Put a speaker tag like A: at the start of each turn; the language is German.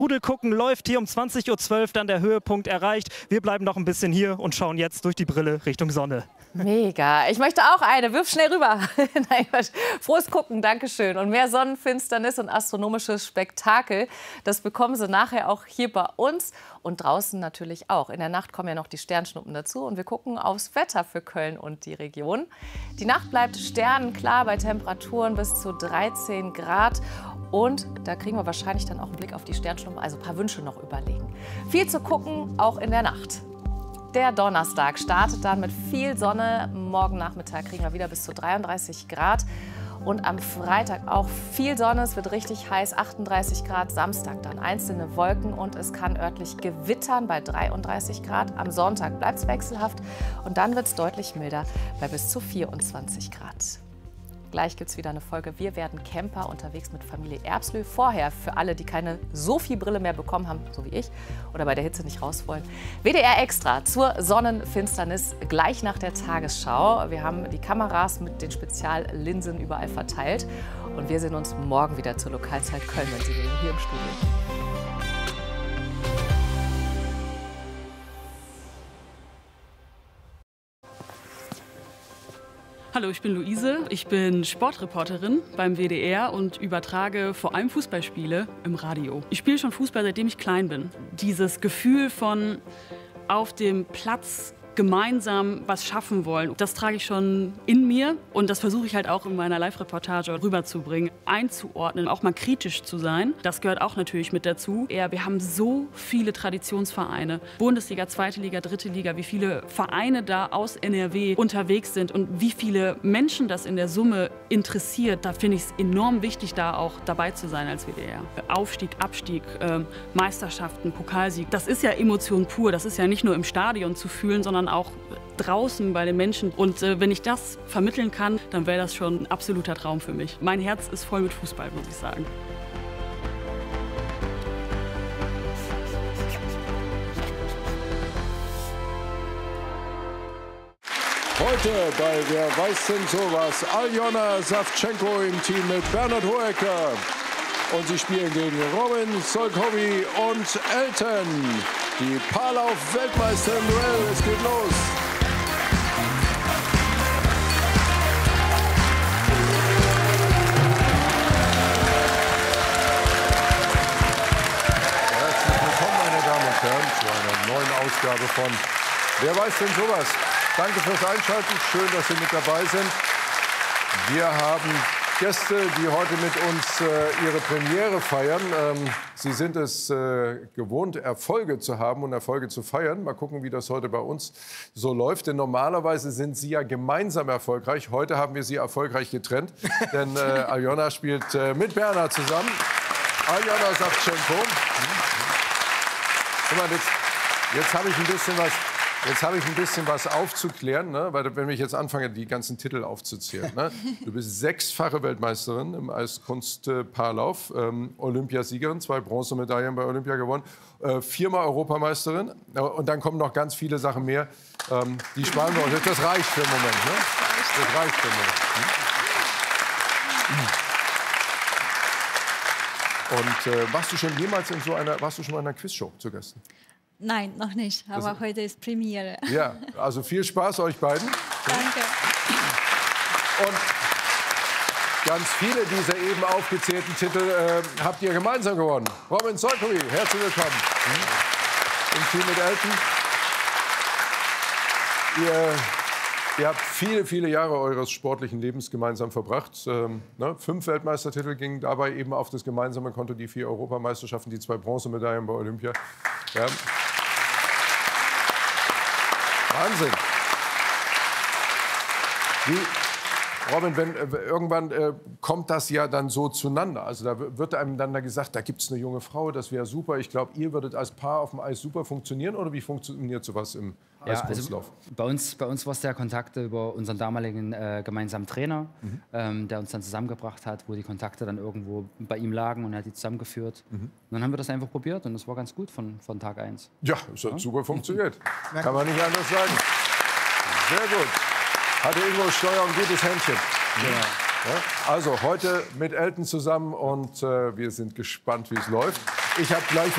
A: Rudel gucken läuft hier um 20:12 Uhr, dann der Höhepunkt erreicht. Wir bleiben noch ein bisschen hier und schauen jetzt durch die Brille Richtung Sonne.
B: Mega. Ich möchte auch eine. Wirf schnell rüber. Nein, frohes Gucken, Dankeschön. Und mehr Sonnenfinsternis und astronomisches Spektakel, das bekommen Sie nachher auch hier bei uns und draußen natürlich auch. In der Nacht kommen ja noch die Sternschnuppen dazu und wir gucken aufs Wetter für Köln und die Region. Die Nacht bleibt sternenklar bei Temperaturen bis zu 13 Grad. Und da kriegen wir wahrscheinlich dann auch einen Blick auf die Sternschnuppen, also ein paar Wünsche noch überlegen. Viel zu gucken, auch in der Nacht. Der Donnerstag startet dann mit viel Sonne. Morgen Nachmittag kriegen wir wieder bis zu 33 Grad. Und am Freitag auch viel Sonne. Es wird richtig heiß, 38 Grad. Samstag dann einzelne Wolken und es kann örtlich gewittern bei 33 Grad. Am Sonntag bleibt es wechselhaft und dann wird es deutlich milder bei bis zu 24 Grad. Gleich gibt es wieder eine Folge Wir werden Camper unterwegs mit Familie Erbslö. Vorher, für alle, die keine Sophie-Brille mehr bekommen haben, so wie ich, oder bei der Hitze nicht raus wollen, WDR Extra zur Sonnenfinsternis gleich nach der Tagesschau. Wir haben die Kameras mit den Speziallinsen überall verteilt. Und wir sehen uns morgen wieder zur Lokalzeit Köln, wenn Sie will, hier im Studio.
C: Hallo, ich bin Luise. Ich bin Sportreporterin beim WDR und übertrage vor allem Fußballspiele im Radio. Ich spiele schon Fußball, seitdem ich klein bin. Dieses Gefühl von auf dem Platz gemeinsam was schaffen wollen, das trage ich schon in mir und das versuche ich halt auch in meiner Live-Reportage rüberzubringen, einzuordnen, auch mal kritisch zu sein. Das gehört auch natürlich mit dazu. Wir haben so viele Traditionsvereine, Bundesliga, Zweite Liga, Dritte Liga, wie viele Vereine da aus NRW unterwegs sind und wie viele Menschen das in der Summe interessiert. Da finde ich es enorm wichtig, da auch dabei zu sein als WDR. Aufstieg, Abstieg, Meisterschaften, Pokalsieg, das ist ja Emotion pur. Das ist ja nicht nur im Stadion zu fühlen, sondern auch draußen bei den Menschen. Und wenn ich das vermitteln kann, dann wäre das schon ein absoluter Traum für mich. Mein Herz ist voll mit Fußball, muss ich sagen.
D: Heute bei Wer weiß denn sowas? Aljona Savchenko im Team mit Bernhard Hoecker. Und sie spielen gegen Robin Solkowy und Elton. Die Paarlauf-Weltmeister im Duell. Es geht los. Herzlich willkommen, meine Damen und Herren, zu einer neuen Ausgabe von Wer weiß denn sowas? Danke fürs Einschalten. Schön, dass Sie mit dabei sind. Wir haben Gäste, die heute mit uns ihre Premiere feiern. Sie sind es gewohnt, Erfolge zu haben und Erfolge zu feiern. Mal gucken, wie das heute bei uns so läuft. Denn normalerweise sind Sie ja gemeinsam erfolgreich. Heute haben wir Sie erfolgreich getrennt. Denn Aljona spielt mit Bernhard zusammen. Aljona Savchenko. Guck mal, jetzt habe ich ein bisschen was... Jetzt habe ich ein bisschen was aufzuklären, ne? Weil wenn ich jetzt anfange, die ganzen Titel aufzuzählen. Ne? Du bist 6-fache Weltmeisterin im Eiskunst-Paarlauf, Olympiasiegerin, 2 Bronzemedaillen bei Olympia gewonnen, 4-mal Europameisterin und dann kommen noch ganz viele Sachen mehr. Die sparen wir uns. Das reicht für den Moment. Ne? Das reicht für den Moment. Und warst du schon jemals in warst du schon mal in einer Quizshow zu Gast?
E: Nein, noch nicht, aber heute ist Premiere.
D: Ja, also viel Spaß euch beiden.
E: Danke.
D: Und ganz viele dieser eben aufgezählten Titel habt ihr gemeinsam gewonnen. Robin Solkowy, herzlich willkommen. Im Team mit Elton. Ihr habt viele, viele Jahre eures sportlichen Lebens gemeinsam verbracht. 5 Weltmeistertitel gingen dabei eben auf das gemeinsame Konto, die 4 Europameisterschaften, die 2 Bronzemedaillen bei Olympia. Ja. Wahnsinn. Robin, irgendwann kommt das ja dann so zueinander. Also da wird einem dann gesagt, da gibt es eine junge Frau, das wäre super. Ich glaube, ihr würdet als Paar auf dem Eis super funktionieren. Oder wie funktioniert sowas im Eiskunstlauf?
F: Also bei uns war es der Kontakt über unseren damaligen gemeinsamen Trainer, der uns dann zusammengebracht hat, wo die Kontakte dann irgendwo bei ihm lagen und er hat die zusammengeführt. Und dann haben wir das einfach probiert und das war ganz gut von Tag 1.
D: Ja, es hat super funktioniert. Kann man nicht anders sagen. Sehr gut. Hatte Ingo Steuer ein gutes Händchen. Ja. Also heute mit Elton zusammen und wir sind gespannt, wie es läuft. Ich habe gleich